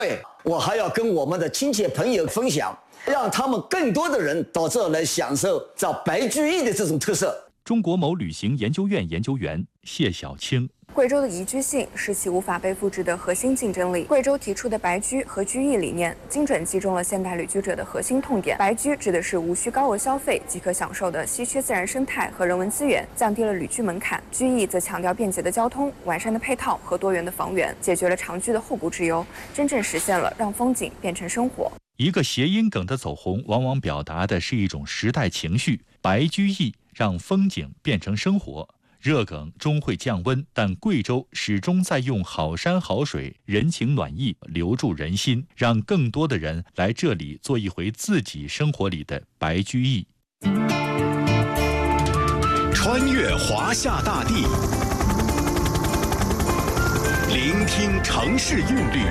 对，我还要跟我们的亲戚朋友分享，让他们更多的人到这来享受这白居易的这种特色。 中国某旅行研究院研究员谢小青。 贵州的宜居性是其无法被复制的核心竞争力。贵州提出的白居和居易理念，精准击中了现代旅居者的核心痛点。白居指的是无需高额消费即可享受的稀缺自然生态和人文资源，降低了旅居门槛；居易则强调便捷的交通、完善的配套和多元的房源，解决了长居的后顾之忧，真正实现了让风景变成生活。 一个谐音梗的走红，往往表达的是一种时代情绪。白居易让风景变成生活。热梗终会降温，但贵州始终在用好山好水、人情暖意留住人心，让更多的人来这里做一回自己生活里的白居易。 穿越华夏大地，聆听城市韵律，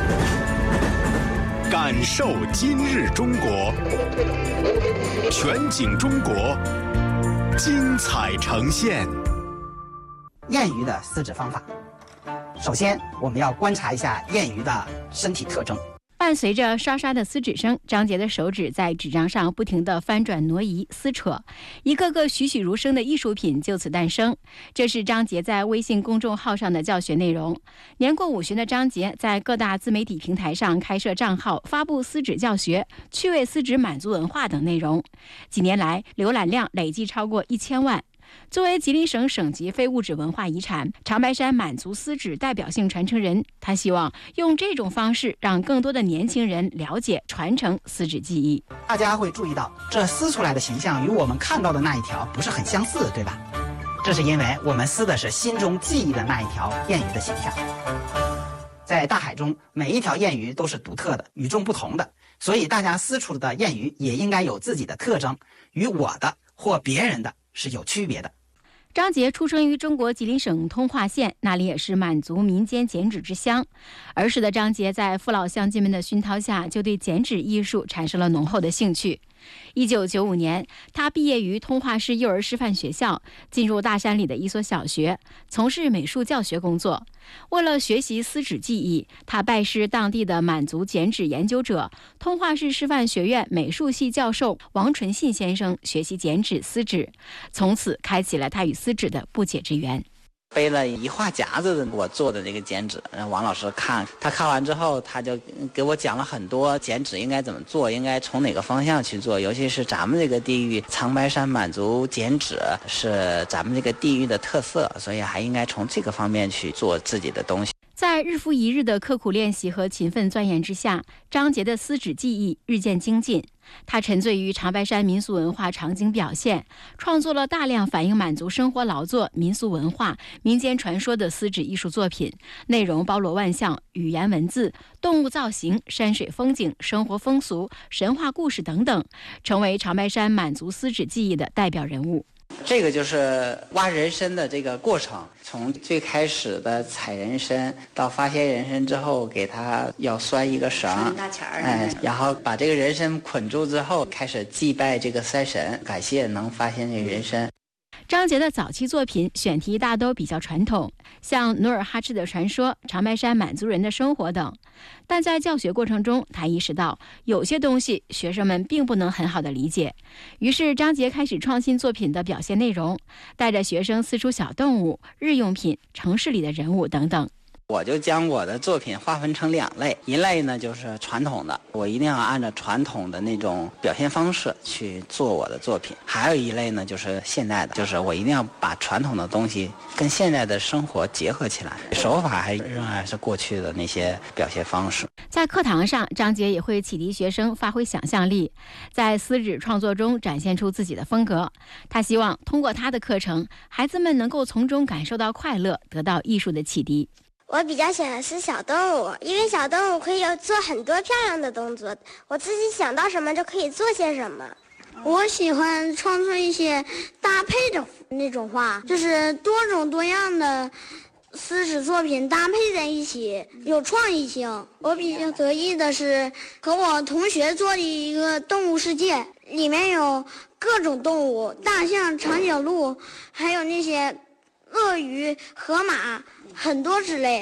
感受今日中国，全景中国，精彩呈现。 燕鱼的饲殖方法，首先我们要观察一下燕鱼的身体特征。 伴随着刷刷的撕纸声，张杰的手指在纸张上不停地翻转挪移撕扯，一个个栩栩如生的艺术品就此诞生。这是张杰在微信公众号上的教学内容。年过50的张杰在各大自媒体平台上开设账号，发布撕纸教学、趣味撕纸满族文化等内容。几年来，浏览量累计超过1000万。作为吉林省省级非物质文化遗产，长白山满族撕纸代表性传承人，他希望用这种方式让更多的年轻人了解、传承撕纸技艺。 大家会注意到，这撕出来的形象与我们看到的那一条不是很相似，对吧？这是因为我们撕的是心中记忆的那一条燕鱼的形象。在大海中，每一条燕鱼都是独特的、与众不同的，所以大家撕出的燕鱼也应该有自己的特征，与我的或别人的是有区别的。 张杰出生于中国吉林省通化县，那里也是满族民间剪纸之乡。儿时的张杰在父老乡亲们的熏陶下，就对剪纸艺术产生了浓厚的兴趣。1995年，他毕业于通化市幼儿师范学校，进入大山里的一所小学，从事美术教学工作。为了学习撕纸技艺，他拜师当地的满族剪纸研究者、通化市师范学院美术系教授王纯信先生学习剪纸撕纸，从此开启了他与撕纸的不解之缘。 背了一画夹子的我做的这个剪纸，让王老师看，他看完之后，他就给我讲了很多剪纸应该怎么做，应该从哪个方向去做，尤其是咱们这个地域长白山满族剪纸是咱们这个地域的特色，所以还应该从这个方面去做自己的东西。 在日复一日的刻苦练习和勤奋钻研之下，张杰的撕纸技艺日渐精进。他沉醉于长白山民俗文化场景表现，创作了大量反映满族生活劳作、民俗文化、民间传说的撕纸艺术作品，内容包罗万象，语言文字、动物造型、山水风景、生活风俗、神话故事等等，成为长白山满族撕纸技艺的代表人物。 这个就是挖人参的这个过程，从最开始的采人参到发现人参之后，给它要拴一个绳，然后把这个人参捆住之后，开始祭拜这个山神，感谢能发现这个人参。 张杰的早期作品选题大都比较传统，像努尔哈赤的传说、长白山满族人的生活等。但在教学过程中，他意识到有些东西学生们并不能很好的理解，于是张杰开始创新作品的表现内容，带着学生撕出小动物、日用品、城市里的人物等等。 我就将我的作品划分成2类，一类呢就是传统的，我一定要按照传统的那种表现方式去做我的作品；还有一类呢就是现代的，就是我一定要把传统的东西跟现在的生活结合起来，手法还仍然是过去的那些表现方式。 在课堂上，张杰也会启迪学生发挥想象力，在撕纸创作中展现出自己的风格。他希望通过他的课程，孩子们能够从中感受到快乐，得到艺术的启迪。 我比较喜欢撕小动物，因为小动物可以做很多漂亮的动作，我自己想到什么就可以做些什么。我喜欢创作一些搭配的那种画，就是多种多样的撕纸作品搭配在一起，有创意性。我比较得意的是和我同学做的一个动物世界，里面有各种动物，大象、长颈鹿，还有那些鳄鱼、河马，很多之类。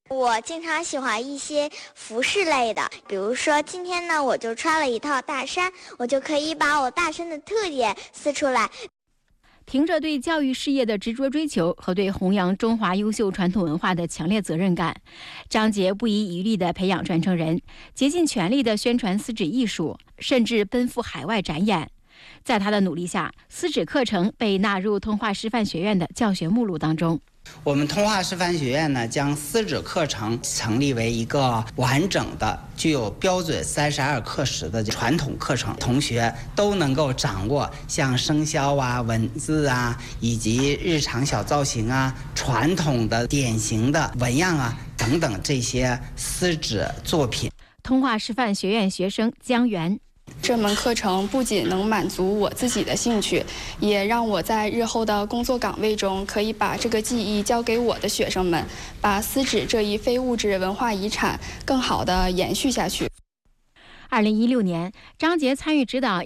我经常喜欢一些服饰类的，比如说今天呢，我就穿了一套大衫，我就可以把我大衫的特点撕出来。 凭着对教育事业的执着追求和对弘扬中华优秀传统文化的强烈责任感，张杰不遗余力地培养传承人，竭尽全力地宣传丝纸艺术，甚至奔赴海外展演。在他的努力下，丝纸课程被纳入通化师范学院的教学目录当中。 我们通化师范学院呢，将丝纸课程成立为一个完整的、具有标准32课时的传统课程，同学都能够掌握像生肖啊、文字啊，以及日常小造型啊、传统的典型的纹样啊等等这些丝纸作品。 通化师范学院学生江源。 这门课程不仅能满足我自己的兴趣，也让我在日后的工作岗位中可以把这个技艺交给我的学生们，把丝纸这一非物质文化遗产更好地延续下去。 2016年，张杰参与指导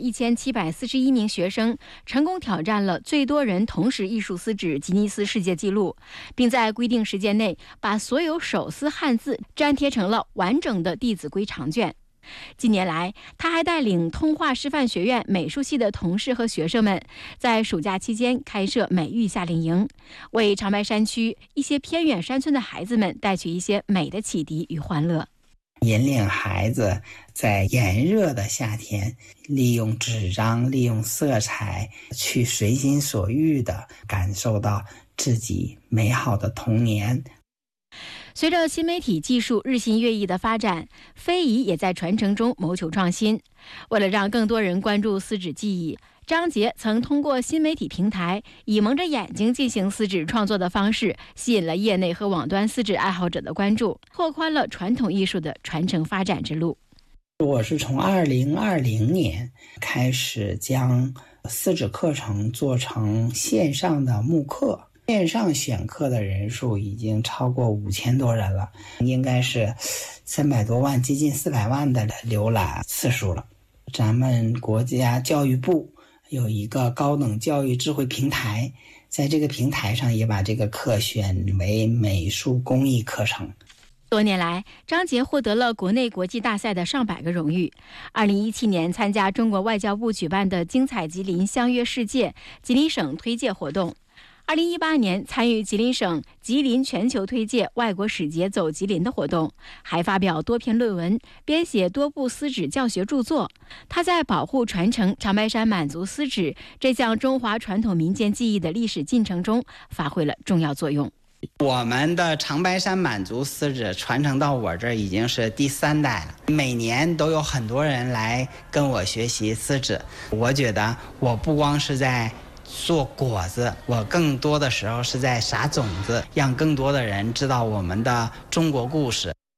1741名学生，成功挑战了最多人同时艺术丝纸吉尼斯世界纪录，并在规定时间内把所有手撕汉字粘贴成了完整的《弟子规》长卷。近年来，他还带领通化师范学院美术系的同事和学生们，在暑假期间开设美育夏令营，为长白山区一些偏远山村的孩子们带去一些美的启迪与欢乐。 引领孩子在炎热的夏天，利用纸张、利用色彩，去随心所欲地感受到自己美好的童年。 随着新媒体技术日新月异的发展，非遗也在传承中谋求创新。为了让更多人关注丝纸技艺，张杰曾通过新媒体平台以蒙着眼睛进行丝纸创作的方式，吸引了业内和网端丝纸爱好者的关注，拓宽了传统艺术的传承发展之路。 我是从2020年开始将丝纸课程做成线上的慕课，线上选课的人数已经超过5000多人了，应该是300多万，接近400万的浏览次数了。咱们国家教育部有一个高等教育智慧平台，在这个平台上也把这个课选为美术工艺课程。 多年来，张杰获得了国内国际大赛的上百个荣誉。2017年参加中国外交部举办的精彩吉林相约世界吉林省推介活动。2018年参与吉林省吉林全球推介外国使节走吉林的活动，还发表多篇论文，编写多部丝纸教学著作。他在保护传承长白山满族丝纸这项中华传统民间技艺的历史进程中发挥了重要作用。 我们的长白山满族丝纸传承到我这儿已经是第3代了，每年都有很多人来跟我学习丝纸。我觉得我不光是在做果子，我更多的时候是在撒种子，让更多的人知道我们的中国故事。